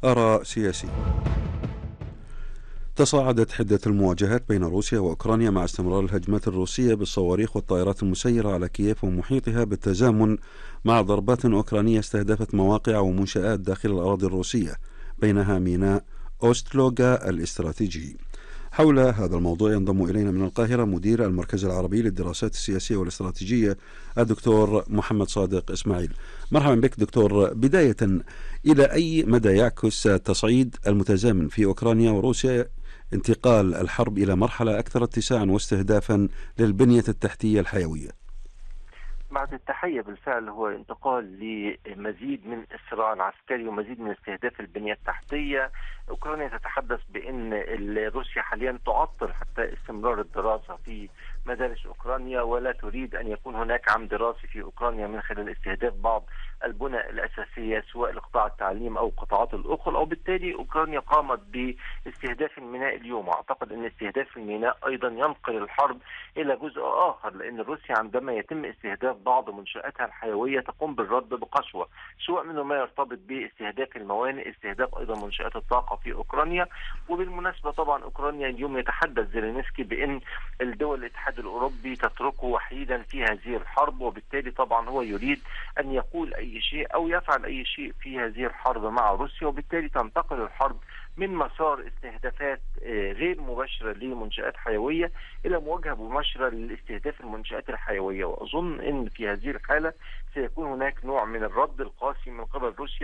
آراء سياسية. تصاعدت حدة المواجهات بين روسيا وأوكرانيا مع استمرار الهجمات الروسية بالصواريخ والطائرات المسيرة على كييف ومحيطها، بالتزامن مع ضربات أوكرانية استهدفت مواقع ومنشآت داخل الأراضي الروسية، بينها ميناء أوستلوغا الاستراتيجي. حول هذا الموضوع ينضم إلينا من القاهرة مدير المركز العربي للدراسات السياسية والاستراتيجية الدكتور محمد صادق إسماعيل. مرحبا بك دكتور. بداية، إلى أي مدى يعكس التصعيد المتزامن في أوكرانيا وروسيا انتقال الحرب إلى مرحلة أكثر اتساعا واستهدافا للبنية التحتية الحيوية؟ بعد التحية بالفعل هو انتقال لمزيد من الصراع العسكري ومزيد من استهداف البنية التحتية. أوكرانيا تتحدث بأن روسيا حاليا تعطل حتى استمرار الدراسة في مدارس أوكرانيا، ولا تريد أن يكون هناك عام دراسي في أوكرانيا من خلال استهداف بعض البنى الأساسية سواء لقطاع التعليم أو القطاعات الأخرى. وبالتالي أوكرانيا قامت باستهداف الميناء اليوم. أعتقد أن استهداف الميناء أيضا ينقل الحرب إلى جزء آخر، لأن روسيا عندما يتم استهداف بعض منشآتها الحيوية تقوم بالرد بقسوة، سواء منه ما يرتبط باستهداف الموانئ، استهداف أيضا منشآت الطاقة في أوكرانيا. وبالمناسبة طبعا أوكرانيا اليوم يتحدث زيلينسكي بأن الدول الاتحاد الأوروبي تتركه وحيدا في هذه الحرب، وبالتالي طبعا هو يريد أن يقول أي شيء أو يفعل أي شيء في هذه الحرب مع روسيا، وبالتالي تنتقل الحرب من مسار استهدافات غير مباشرة لمنشآت حيوية إلى مواجهة مباشرة لاستهداف المنشآت الحيوية. وأظن أن في هذه الحالة سيكون هناك نوع من الرد القاسي من قبل روسيا،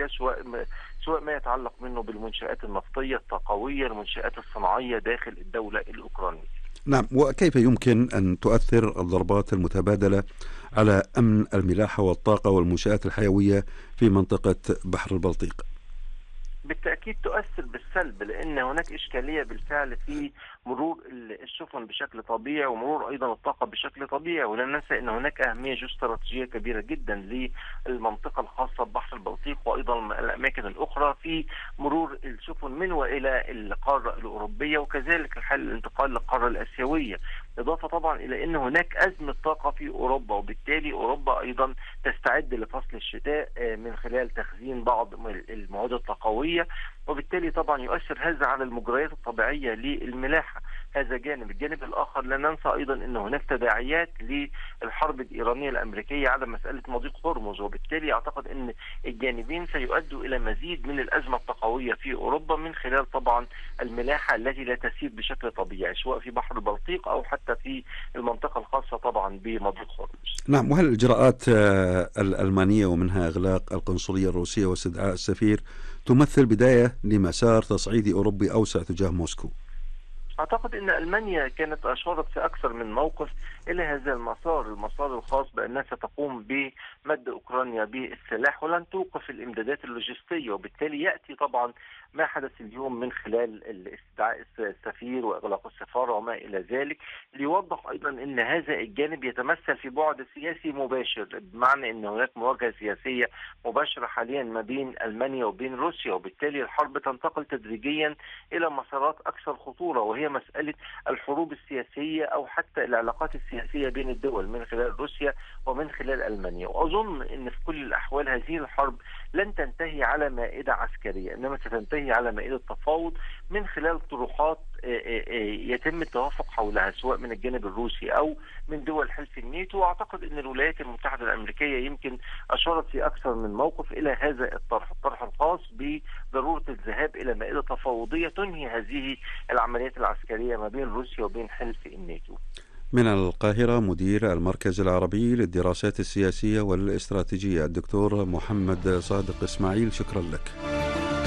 سواء ما يتعلق منه بالمنشآت النفطية الطاقوية، المنشآت الصناعية داخل الدولة الأوكرانية. نعم، وكيف يمكن أن تؤثر الضربات المتبادلة على أمن الملاحة والطاقة والمنشآت الحيوية في منطقة بحر البلطيق؟ بالتأكيد تؤثر بالسلب، لأن هناك إشكالية بالفعل في مرور السفن بشكل طبيعي ومرور أيضا الطاقة بشكل طبيعي. ولا ننسى أن هناك أهمية جيوستراتيجية كبيرة جدا للمنطقة الخاصة ببحر البلطيق وأيضا الأماكن الأخرى في مرور السفن من وإلى القارة الأوروبية، وكذلك الحل الانتقال للقارة الآسيوية. إضافة طبعا إلى أن هناك أزمة طاقة في أوروبا، وبالتالي أوروبا أيضا تستعد لفصل الشتاء من خلال تخزين بعض المواد الطاقوية، وبالتالي طبعا يؤثر هذا على المجريات الطبيعية للملاحة. هذا جانب. الجانب الآخر لا ننسى أيضا أن هناك تداعيات للحرب الإيرانية الأمريكية على مسألة مضيق هرمز، وبالتالي أعتقد أن الجانبين سيؤدوا إلى مزيد من الأزمة الطاقوية في أوروبا من خلال طبعا الملاحة التي لا تسير بشكل طبيعي سواء في بحر البلطيق أو حتى في المنطقة الخاصة طبعا بمضيق هرمز. نعم، وهل الإجراءات الألمانية ومنها إغلاق القنصلية الروسية واستدعاء السفير تمثل بداية لمسار تصعيدي أوروبي أوسع تجاه موسكو؟ أعتقد أن ألمانيا كانت أشارت في أكثر من موقف إلى هذا المسار الخاص بأنها ستقوم بمد أوكرانيا بالسلاح ولن توقف الإمدادات اللوجستية، وبالتالي يأتي طبعا ما حدث اليوم من خلال استدعاء السفير وإغلاق السفارة وما إلى ذلك، ليوضح أيضا أن هذا الجانب يتمثل في بعد سياسي مباشر، بمعنى أن هناك مواجهة سياسية مباشرة حاليا ما بين ألمانيا وبين روسيا، وبالتالي الحرب تنتقل تدريجيا إلى مسارات أكثر خطورة، وهي مسألة الحروب السياسية أو حتى العلاقات السياسية بين الدول من خلال روسيا ومن خلال ألمانيا. وأظن أن في كل الأحوال هذه الحرب لن تنتهي على مائدة عسكرية، إنما ستنتهي على مائدة تفاوض من خلال طروحات يتم التوافق حولها سواء من الجانب الروسي أو من دول حلف الناتو. وأعتقد أن الولايات المتحدة الأمريكية يمكن أشارت في أكثر من موقف إلى هذا الطرح الخاص بضرورة الذهاب إلى مائدة تفاوضية تنهي هذه العمليات العسكرية ما بين روسيا وبين حلف الناتو. من القاهرة مدير المركز العربي للدراسات السياسية والاستراتيجية الدكتور محمد صادق إسماعيل، شكرا لك.